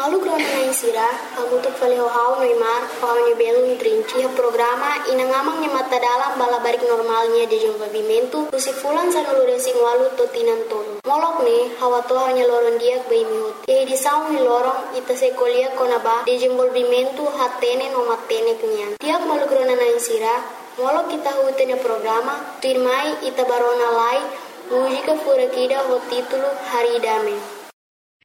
Malu krona na insira, hamutuk valeu hau noimar, hau ni belum trinci programa inangamang ni mata dalam bala barik normalnya de desenvolvimento, usifulan sa nuluresi walu totinan tolo. Molok ne, hawa toha nya loron diak bai mihut. E di saung ni lorong ita se kolia konaba desenvolvimento hatene no matene kenyan. Tiap malu krona na insira, molok kita hutene programa, tuirmai ita barona lai, música furakida ho título Haridame.